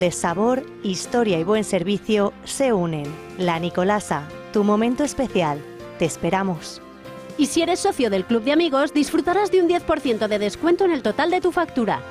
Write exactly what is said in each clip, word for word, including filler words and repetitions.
De sabor, historia y buen servicio se unen. La Nicolasa, tu momento especial. Te esperamos. Y si eres socio del Club de Amigos, disfrutarás de un diez por ciento de descuento en el total de tu factura.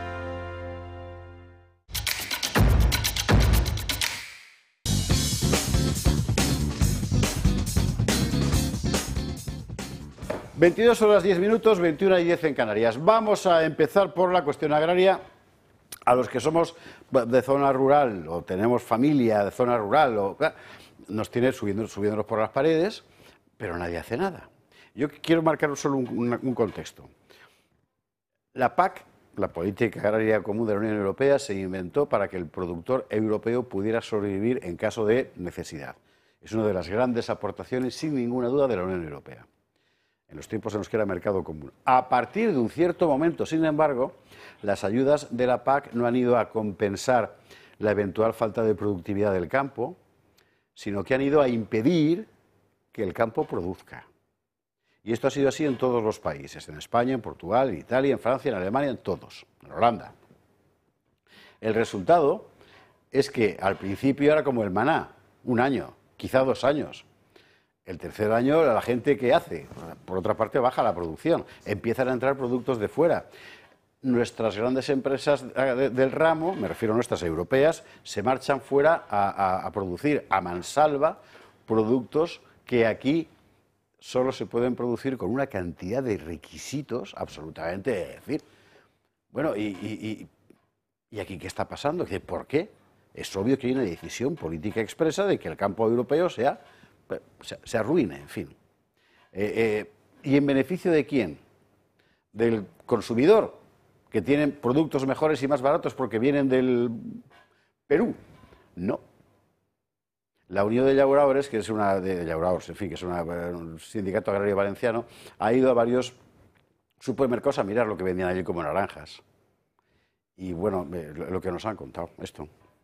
veintidós horas diez minutos, veintiuna y diez en Canarias. Vamos a empezar por la cuestión agraria. A los que somos de zona rural o tenemos familia de zona rural, o, nos tiene subiendo, subiéndonos por las paredes, pero nadie hace nada. Yo quiero marcar solo un, un, un contexto. La P A C, la Política Agraria Común de la Unión Europea, se inventó para que el productor europeo pudiera sobrevivir en caso de necesidad. Es una de las grandes aportaciones, sin ninguna duda, de la Unión Europea, en los tiempos en los que era mercado común. A partir de un cierto momento, sin embargo, las ayudas de la P A C no han ido a compensar la eventual falta de productividad del campo, sino que han ido a impedir que el campo produzca. Y esto ha sido así en todos los países, en España, en Portugal, en Italia, en Francia, en Alemania, en todos, en Holanda. El resultado es que al principio era como el maná, un año, quizá dos años. El tercer año, la gente, ¿qué hace? Por otra parte, baja la producción. Empiezan a entrar productos de fuera. Nuestras grandes empresas del ramo, me refiero a nuestras europeas, se marchan fuera a, a, a producir a mansalva productos que aquí solo se pueden producir con una cantidad de requisitos absolutamente... Es decir, bueno, y, y, y, ¿y aquí qué está pasando? ¿Por qué? Es obvio que hay una decisión política expresa de que el campo europeo sea... Se, se arruine, en fin. Eh, eh, ¿Y en beneficio de quién? ¿Del consumidor, que tienen productos mejores y más baratos porque vienen del Perú? No. La Unión de Llauradores, que es una de Llauradores, en fin, que es una, un sindicato agrario valenciano, ha ido a varios supermercados a mirar lo que vendían allí como naranjas. Y bueno, eh, lo que nos han contado, esto.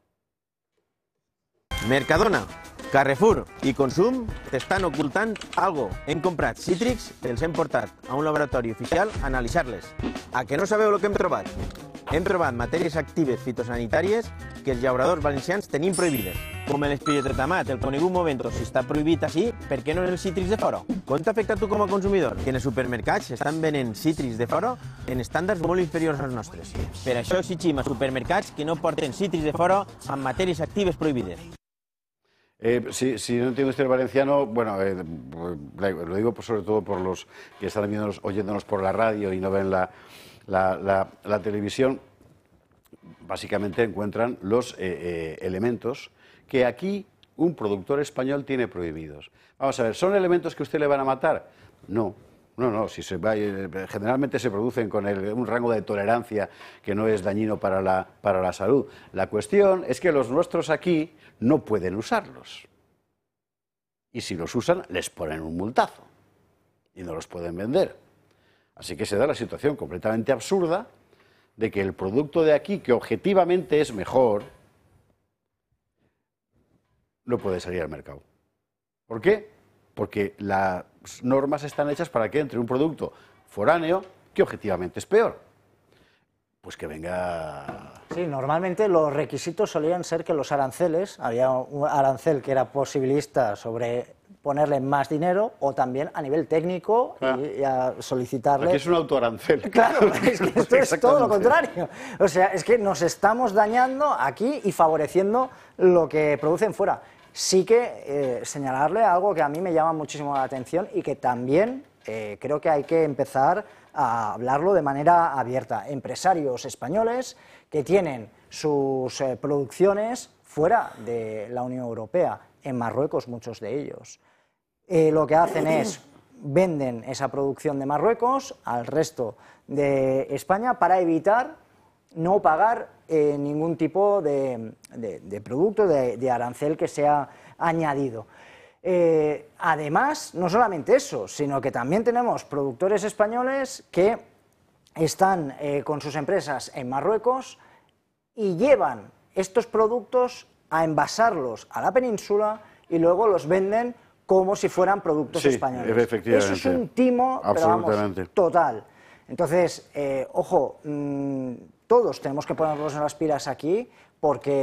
Mercadona, Carrefour i Consum t'estan ocultant algo. Hem comprat cítrics, els hem portat a un laboratori oficial a analitzar-les. A que no sabeu el que hem trobat? Hem trobat matèries actives fitosanitàries que els llauradors valencians tenim prohibides. Com l'espiritretamat, el conegut Movento, si està prohibit així, per què no en els cítrics de fora? Com t'afecta tu com a consumidor? Que en els supermercats estan venent cítrics de fora en estàndards molt inferiors als nostres. Per això exigim als supermercats que no porten cítrics de fora amb matèries actives prohibides. Eh, si, si no entiende usted el valenciano, bueno, eh, lo digo sobre todo por los que están viéndonos, oyéndonos por la radio y no ven la, la, la, la televisión. Básicamente encuentran los eh, eh, elementos que aquí un productor español tiene prohibidos. Vamos a ver, ¿son elementos que a usted le van a matar? No. No, no, si se va, generalmente se producen con el, un rango de tolerancia que no es dañino para la, para la salud. La cuestión es que los nuestros aquí no pueden usarlos. Y si los usan, les ponen un multazo. Y no los pueden vender. Así que se da la situación completamente absurda de que el producto de aquí, que objetivamente es mejor, no puede salir al mercado. ¿Por qué? Porque las normas están hechas para que entre un producto foráneo que objetivamente es peor. Pues que venga... Sí, normalmente los requisitos solían ser que los aranceles, había un arancel que era posibilista sobre ponerle más dinero o también a nivel técnico ah. y, y a solicitarle... Aquí es un autoarancel. Claro, es que esto es todo lo contrario. O sea, es que nos estamos dañando aquí y favoreciendo lo que producen fuera. Sí que eh, señalarle algo que a mí me llama muchísimo la atención y que también eh, creo que hay que empezar a hablarlo de manera abierta. Empresarios españoles que tienen sus eh, producciones fuera de la Unión Europea, en Marruecos muchos de ellos. Eh, lo que hacen es venden esa producción de Marruecos al resto de España para evitar no pagar eh, ningún tipo de, de, de producto, de, de arancel que sea añadido. Eh, además, no solamente eso, sino que también tenemos productores españoles que están eh, con sus empresas en Marruecos y llevan estos productos a envasarlos a la península y luego los venden como si fueran productos sí, españoles. Efectivamente. Eso es un timo, pero vamos, total. Entonces, eh, ojo, mmm, todos tenemos que ponernos en las pilas aquí porque